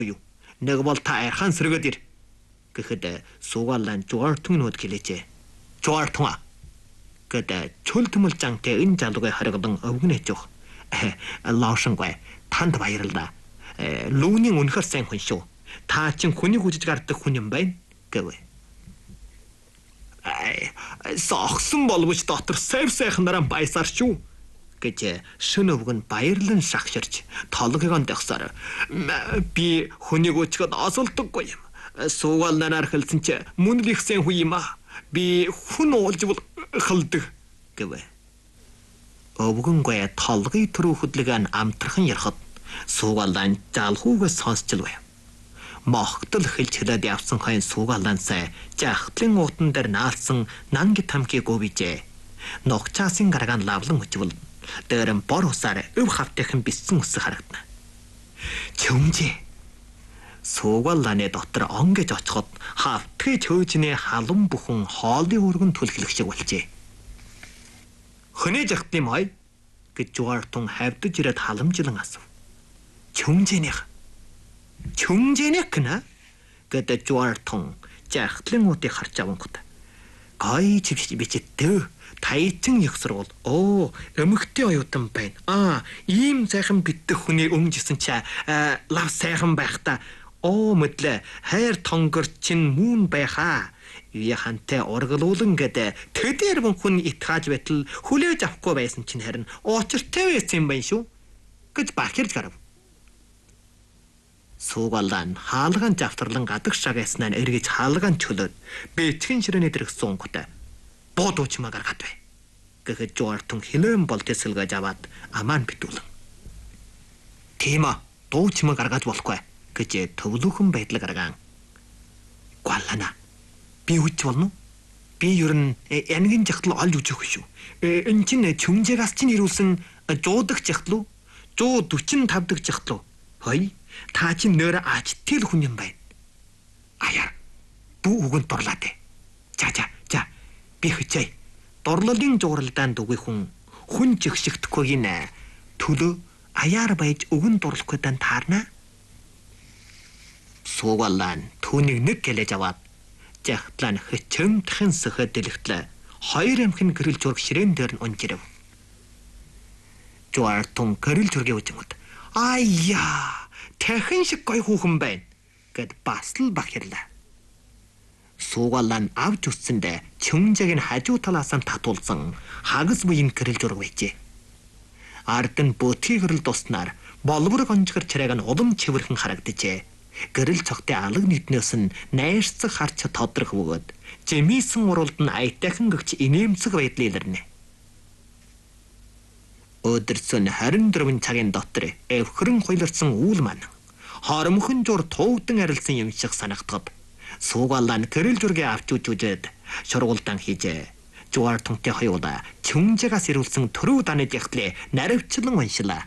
юу? Нэг бол та архан сэргээд ир. Гэхэд суугаалан Жуартун нүүд гэлээжээ. Жуартун гэд чөл төмөл жантай энэ залуугийн хариглан өвгнэж өг. Лаошингүй танд баярлалаа. Лүүний үнэхэр сайн хүн шүү. Та чин хүнийг үжиж гардаг хүн юм байна гэв. Сохсон боловч дотор сайхнараа баясаар шүү гэж шөнө өвгөн баярлан шахширч толгойг ондохсоор би хүнийг үжихэд осолдоггүй юм. Суугаалнаар хэлсэн чи мөн л их сайн хүн юм аа. Би хүн уулж бол халдаг гэв. Өвгөнгөө толгой төрөө хөдлөгөн амтрхан ярахад суугаалан жалхуугаас сонсчл байв. Мохтол хэлж хэлээд явсан хайн суугаалансаа жахтлын уутан дээр наалсан нанги тамхиг өвижээ. Ногчаасын гарагаан лавлан өчвөл дээрэн бор усаар өв хавтайхан биссэн үсэг харагдана. Чөмжээ. Суугааланы дотор он гэж очиход хавтгий чөөжний халуун бүхэн хоолны өргөн түлхлэх шиг болжээ. Хөнөө жахт юм ай гэж Жуартун хавдж ирээд халамжлан асуув. Чөмжээнийх гэнэ гэдэг Жуартун жахтлын уудыг харж авангууд. Гой чивч бичтэй тайчин их сургуул. Эмэгтэй оюутан байна. Ийм сайхан битдэх хүний өмжсөн чаа лав сайхан байх та. Мэдлээ хайр тонгор чин мөн байхаа. Яхантай ургалуулан гэдэг тэдэр хүн итгааж байтал хүлээж авахгүй байсан чинь харин уучиртай байсан юм байна шүү гэж бахирж гарав. Суугаалан хаалган завтарлан гадаг шагааснаа эргэж хаалган чөлөөд бэчгэн ширээний дэрх суунгуудаа буудуучмаа гаргаад бай. Гэхэд Жуартун хилэн болтесэлгэж аваад амаан битүүлэн. Тийм дуучмаа гаргаад болохгүй гэж төвлөөхөн байдал гаргаан. Гуалана. Би үуч болно. Би ер нь янгийн жахтал олж үжих шүү. Энэ чинь чөмжээгээс чинь ирүүлсэн жуудаг жахтал уу? 145 дахь жахтал уу? Хой. Та чинь нөр аачтэл хүн юм байна. Аяа. Бүү үгэнд дурлаа дээ. За. Би хэчээ. Дурлалын жууралдаанд үгүй хүн жигшигдэхгүй гинэ. Төлөө аяар байж үгэн дурлахгүй дан таарна. Суугаалан түүнийг нэг гэлэж аваад жахтлан хэчэмтхэн сөхөд дэлгэтлээ. Хоёр амхын гэрэл зураг ширээн дээр нь унжирав. Жуартун гэрэл зургийг үзэнгүүт аяа тэхэн шиг гой хүүхэн байна гэд бас л бахирлаа. Суугаалан авч үсэндээ чөмжээг нь хажуу талаас нь татуулсан хагас буйн гэрэл зураг байжээ. Ард нь бөтгий гэрэл дуснаар болбор гонжгор чарайг нь улам чивэрхэн харагджээ. Гэрэл цогтой алаг нийтнээс нь найрцаг харч тодрох бөгөөд жимийсэн уралд нь аятайхан гэгч инээмсэг байдал илэрнэ. Өдөрцөн 24 цагийн дотор эвхрэн хуйларсан үүл маань хоромхон жур туугдан арилсан юм шиг санагдахад Суугаалан гэрэл зургийг авч үжээд шургуулдан хийжээ. Жуартунтай хоёулаа чөмжээгээс ирүүлсэн төрөв даны жахтлыг наривчлан уншилаа.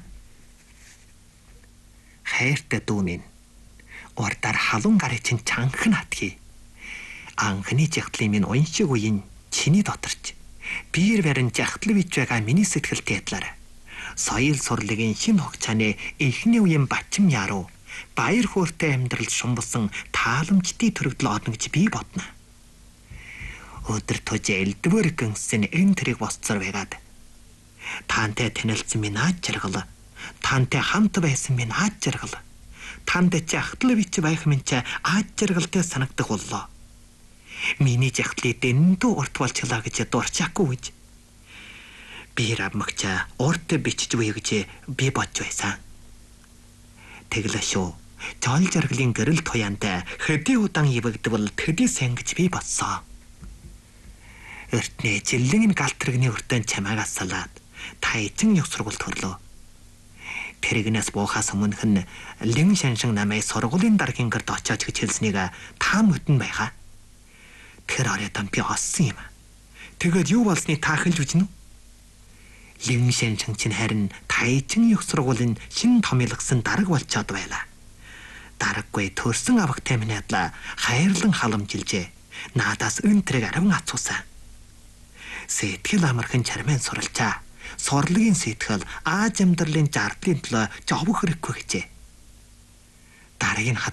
Хайртай дүү минь. Ордаар халуун гарыг чинь чанхан атгий. Анхны жахтлын минь уншиг үеийн чиний доторч. Биер барин жахтал бич байгаа миний сэтгэлтэй ядлаарай. Соёл сурлыгийн шин хогчааны эхний үеийн бачим яруу баяр хөөртэй амьдрал шумбалсан тааламжтай төрөгдөл одно гэж би бодно. Өдөр тожи элдвэр гэнсэн энэ тэрийг босцоор байгаад. Таантай танилцсан минь аач жаргал. Таантай хамт байсан минь аач жаргал. Танд жахтал бич байх минь ч аач жаргалтай санагдах боллоо. Миний жахтлыг дэндүү урт болчлаа гэж дурчаагүй гэж. Би рамгчаа урт бичиж буй гэж би бодж байсан. Тэглээ шүү. Жол жаргалын гэрэл туяантай хэдий удаан ивэгдвэл тэдий сан гэж би бодсоо. Өртнээ жилийн галтрагны өртөн чамаагаас салаад тайчин ёс сургуульд төрлөө. Тэрэгнээс буухаас өмнөх нь лин шаншин намайг сургуулийн даргийн гэрд очиод гэж хэлснийг та мэдэн байга. Тэр оройдон би оссон юм. Тэгээд юу болсныг та хэлж үзнэ үү? Лин шаншин чинь харин тайчин ёс сургуулийн шин томилгсон дарга болчоод байлаа. Дараггүй төрсөн авагтай минь ядлаа хайрлан халамжилжээ. Наадаас өнтрэг аравн ацуусан. Сэтгэл амархан чармын суралчаа. Сорлогийн сэтгэл ааж амьдралын зардлын төлөө жовх хэрэггүй гэжээ. дараагийн